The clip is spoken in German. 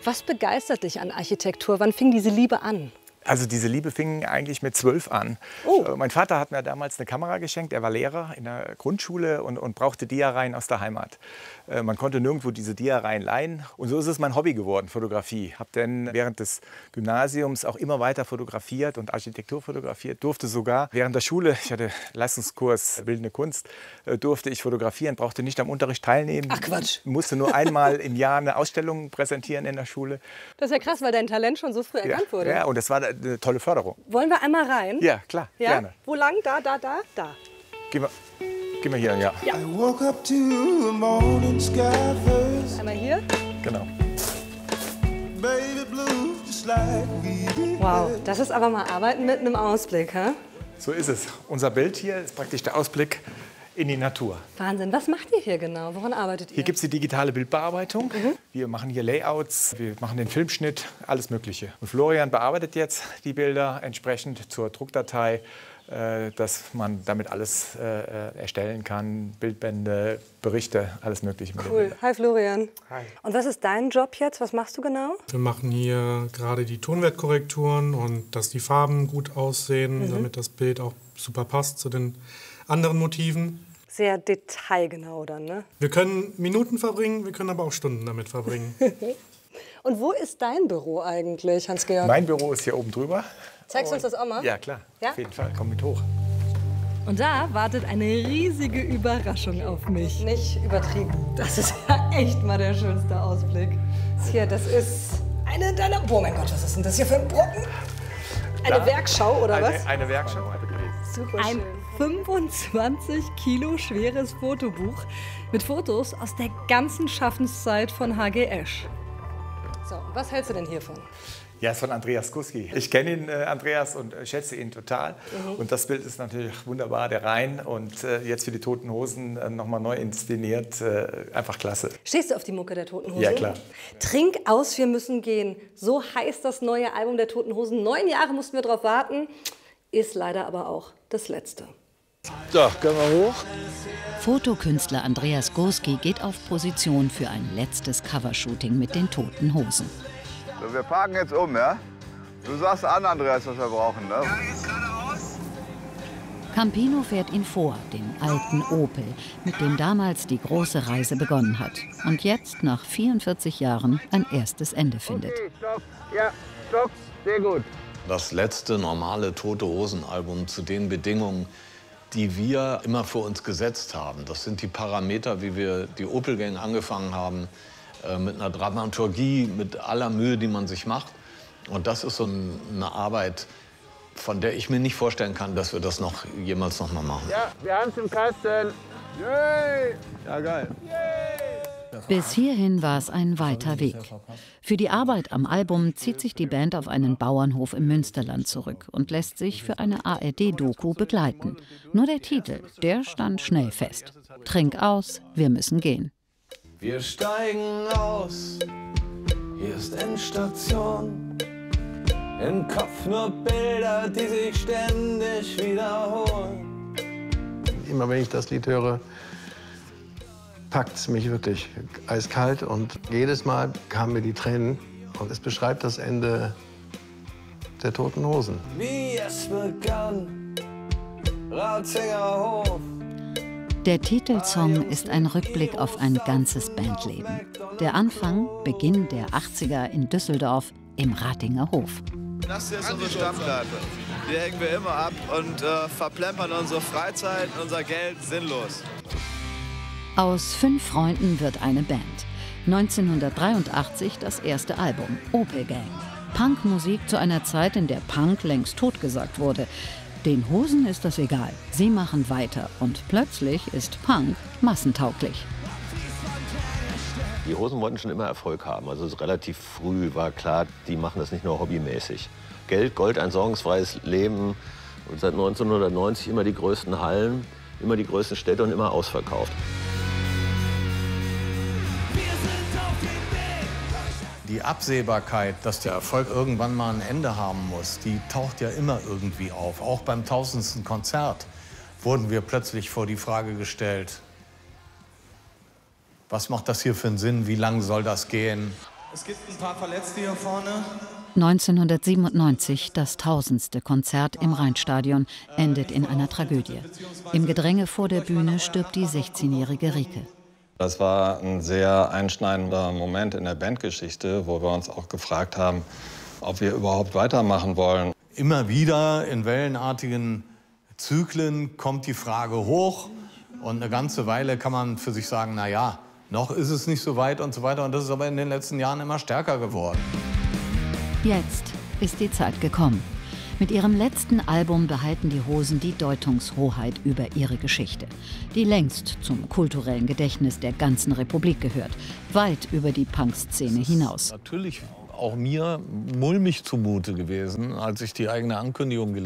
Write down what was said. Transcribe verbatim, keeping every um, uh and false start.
Was begeistert dich an Architektur? Wann fing diese Liebe an? Also diese Liebe fing eigentlich mit zwölf an. Oh. Mein Vater hat mir damals eine Kamera geschenkt. Er war Lehrer in der Grundschule und, und brauchte Diareihen aus der Heimat. Man konnte nirgendwo diese Diareihen leihen. Und so ist es mein Hobby geworden, Fotografie. Habe dann während des Gymnasiums auch immer weiter fotografiert und Architektur fotografiert. Durfte sogar während der Schule, ich hatte Leistungskurs Bildende Kunst, durfte ich fotografieren, brauchte nicht am Unterricht teilnehmen. Ach Quatsch. Musste nur einmal im Jahr eine Ausstellung präsentieren in der Schule. Das ist ja krass, weil dein Talent schon so früh erkannt ja, wurde. Ja, und das war eine tolle Förderung. Wollen wir einmal rein? Ja, klar, ja? gerne. Wo lang? Da, da, da, da. Gehen wir, gehen wir hier, ja. ja. Einmal hier. Genau. Wow, das ist aber mal Arbeiten mit einem Ausblick, hä? So ist es. Unser Bild hier ist praktisch der Ausblick in die Natur. Wahnsinn. Was macht ihr hier genau? Woran arbeitet ihr? Hier gibt es die digitale Bildbearbeitung. Mhm. Wir machen hier Layouts, wir machen den Filmschnitt, alles Mögliche. Und Florian bearbeitet jetzt die Bilder entsprechend zur Druckdatei, äh, dass man damit alles äh, erstellen kann. Bildbände, Berichte, alles Mögliche. Cool. Hi Florian. Hi. Und was ist dein Job jetzt? Was machst du genau? Wir machen hier gerade die Tonwertkorrekturen und dass die Farben gut aussehen, mhm. damit das Bild auch super passt zu den anderen Motiven. Sehr detailgenau dann, ne? Wir können Minuten verbringen, wir können aber auch Stunden damit verbringen. Und wo ist dein Büro eigentlich, Hans-Georg? Mein Büro ist hier oben drüber. Zeigst du uns das auch mal? Ja, klar. Ja? Auf jeden Fall. Komm mit hoch. Und da wartet eine riesige Überraschung auf mich. Nicht übertrieben. Das ist ja echt mal der schönste Ausblick. Hier, das ist eine deiner... Oh mein Gott, was ist denn das hier für ein Brocken? Eine Da, Werkschau, oder eine, was? Eine Werkschau. Super schön. Ein fünfundzwanzig Kilo schweres Fotobuch mit Fotos aus der ganzen Schaffenszeit von H G Esch. So, was hältst du denn hiervon? Ja, ist von Andreas Guski. Ich kenne ihn, äh, Andreas, und äh, schätze ihn total. Mhm. Und das Bild ist natürlich wunderbar, der Rhein. Und äh, jetzt für die Toten Hosen äh, nochmal neu inszeniert. Äh, einfach klasse. Stehst du auf die Mucke der Toten Hosen? Ja, klar. Trink aus, wir müssen gehen. So heißt das neue Album der Toten Hosen. Neun Jahre mussten wir drauf warten. Ist leider aber auch das letzte. So, können wir hoch? Fotokünstler Andreas Guski geht auf Position für ein letztes Covershooting mit den Toten Hosen. So, wir parken jetzt um, ja? Du sagst an, Andreas, was wir brauchen, ne? Ja, jetzt geradeaus. Campino fährt ihn vor, den alten Opel, mit dem damals die große Reise begonnen hat. Und jetzt, nach vierundvierzig Jahren, ein erstes Ende findet. Okay, stopp. Ja, stopp. Sehr gut. Das letzte normale Tote-Hosen-Album zu den Bedingungen, die wir immer für uns gesetzt haben. Das sind die Parameter, wie wir die Opel-Gang angefangen haben, äh, mit einer Dramaturgie, mit aller Mühe, die man sich macht. Und das ist so ein, eine Arbeit, von der ich mir nicht vorstellen kann, dass wir das noch jemals noch mal machen. Ja, wir haben es im Kasten. Yay! Ja, geil. Bis hierhin war es ein weiter Weg. Für die Arbeit am Album zieht sich die Band auf einen Bauernhof im Münsterland zurück und lässt sich für eine A R D-Doku begleiten. Nur der Titel, der stand schnell fest. Trink aus, wir müssen gehen. Wir steigen aus, hier ist Endstation. Im Kopf nur Bilder, die sich ständig wiederholen. Immer wenn ich das Lied höre, packt es mich wirklich eiskalt. Und jedes Mal kamen mir die Tränen. Und es beschreibt das Ende der Toten Hosen. Wie es begann, Ratzinger Hof. Der Titelsong ist ein Rückblick auf ein ganzes Bandleben. Der Anfang, Beginn der achtziger in Düsseldorf im Ratinger Hof. Das hier ist unsere Stammkneipe. Hier hängen wir immer ab und äh, verplempern unsere Freizeit, unser Geld sinnlos. Aus fünf Freunden wird eine Band. neunzehnhundertdreiundachtzig das erste Album, Opel Gang. Punkmusik zu einer Zeit, in der Punk längst totgesagt wurde. Den Hosen ist das egal. Sie machen weiter und plötzlich ist Punk massentauglich. Die Hosen wollten schon immer Erfolg haben. Also relativ früh war klar, die machen das nicht nur hobbymäßig. Geld, Gold, ein sorgenfreies Leben. Und seit neunzehnhundertneunzig immer die größten Hallen, immer die größten Städte und immer ausverkauft. Die Absehbarkeit, dass der Erfolg irgendwann mal ein Ende haben muss, die taucht ja immer irgendwie auf. Auch beim tausendsten Konzert wurden wir plötzlich vor die Frage gestellt, was macht das hier für einen Sinn, wie lang soll das gehen? Es gibt ein paar Verletzte hier vorne. neunzehnhundertsiebenundneunzig, das tausendste Konzert im Rheinstadion, endet in einer Tragödie. Im Gedränge vor der Bühne stirbt die sechzehnjährige Rike. Das war ein sehr einschneidender Moment in der Bandgeschichte, wo wir uns auch gefragt haben, ob wir überhaupt weitermachen wollen. Immer wieder in wellenartigen Zyklen kommt die Frage hoch. Und eine ganze Weile kann man für sich sagen, na ja, noch ist es nicht so weit und so weiter. Und das ist aber in den letzten Jahren immer stärker geworden. Jetzt ist die Zeit gekommen. Mit ihrem letzten Album behalten die Hosen die Deutungshoheit über ihre Geschichte, die längst zum kulturellen Gedächtnis der ganzen Republik gehört, weit über die Punk-Szene hinaus. Natürlich auch mir mulmig zumute gewesen, als ich die eigene Ankündigung gelesen habe.